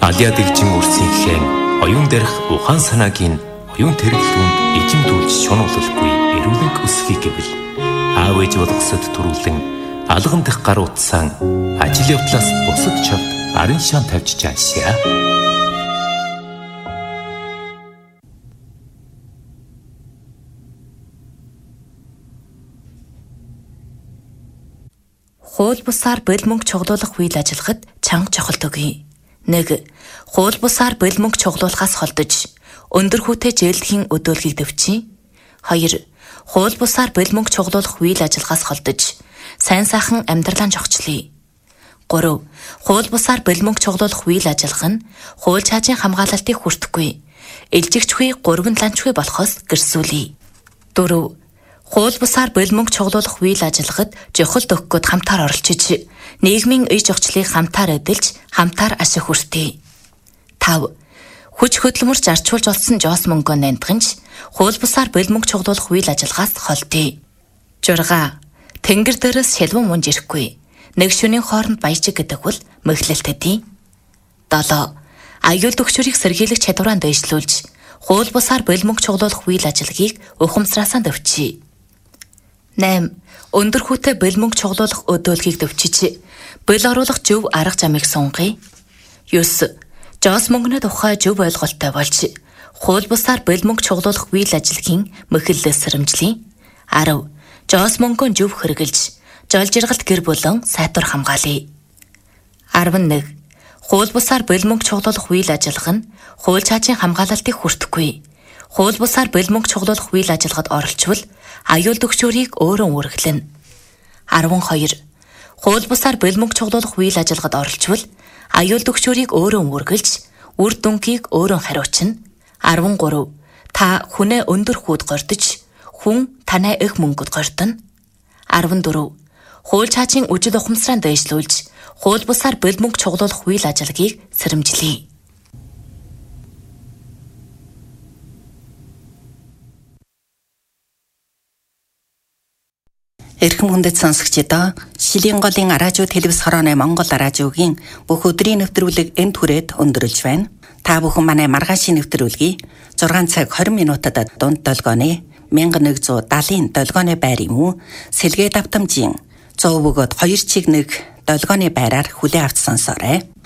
Алиа дэгжин үрсийнхээ оюун дээрх ухаан санаагийн оюун тэргэлтүүнд ижимдүүлж шунуулалгүй эрүүлэг өсөхийг гэвэл аав ээж болгосод төрүүлэн алган дэх гар утсаан ажил явдлаас бусад чавд арын шаан тавьж чаашаа. Хууль бусаар бэл мөнгө чуглуулах үйл ажиллагад чанга чухалт өгье. 1. Хууль бусаар бэл мөнгө чуглуулахаас холдож өндөр хүүтэй жээлдэхийн өдөөлгийг дэвчий. 2. Хууль бусаар бэл мөнгө чуглуулах үйл ажиллагаас холдож сайн сайхан амьдралаа зохицлие. 3. Хууль бусаар бэл мөнгө чуглуулах үйл ажиллагаа нь хууль чаажийн хамгаалалтыг хүртэхгүй, илжигчгүй 3 ланчгүй болохоос гэрсүүлье. 4. Хууль бусаар бэл мөнгө чуглуулах үйл ажиллагад жохолт өгөхөд хамтаар оролцож, нийгмийн иж орчлыг хамтаар эдэлж, хамтаар ашиг хүртээ. 5. Хүч хөдөлмөрч арчуулж олсон жоос мөнгөө нандганч, хууль бусаар бэл мөнгө чуглуулах үйл ажиллагаас холдъё. 6. Тэнгэр дээрээс шилвэн мунж ирэхгүй. Нэг шөнийн хооронд баяжиг гэдэг бол мэхлэлтэд. 7. Аюул төгшөрийг сэргийлэх чадвараа дэвшлүүлж, хууль бусаар бэл мөнгө чуглуулах үйл ажиллагийг ухамсараасаа дэвчий. 8. Өндөр хүүтэй бэл мөнгө чуглуулах өдөөлгийг дэвчиж, бэл оруулах зөв арга замыг сунгая. 9. Жоос мөнгөний тухай зөв ойлголттой болж, хууль бусаар бэл мөнгө чуглуулах үйл ажиллагийн мэхлэлээс сэрэмжлэе. 10. Жоос мөнгөө зөв хэрэгжилж, жол жиргалт гэр бүлэн сайтар хамгаалъя. 11. Хууль бусаар бэл мөнгө чуглуулах үйл ажиллагаа нь хууль чаажийн хамгаалалтыг хүртэхгүй, хууль бусаар бэл мөнгө чуглуулах үйл ажиллагаанд оролцвол аюул төгшөөрийг өөрөө үргэлжлэнэ. 12. Хууль бусаар бэл мөнгө чуглуулах үйл ажиллагаанд оролцвол аюул төгшөөрийг өөрөө үргэлж, үр дүнгийг өөрөө хариуцна. 13. Та хүнээ өндөр хүүд гордож, хүн танай их мөнгөд гордоно. 14. Хууль чаажийн үжил ухамсараа дэвшлүүлж, хууль бусаар бэл мөнгө чуглуулах үйл ажиллагийг сэрэмжлэе. Эрхэм хүндэт сонсогчдоо, Шилийн голын радио телевиз хорооны Монгол радиогийн бүх өдрийн нэвтрүүлэг энд хүрээд өндөрлж байна. Та бүхэн манай маргаашийн нэвтрүүлгийг 6 цаг 20 минутад дунд долгооны 1170 долгооны байр юм уу? Сэлгээ давтамжийн 100 бөгөөд 2 чиг нэг долгооны байраар хүлээн авч сонсоорой.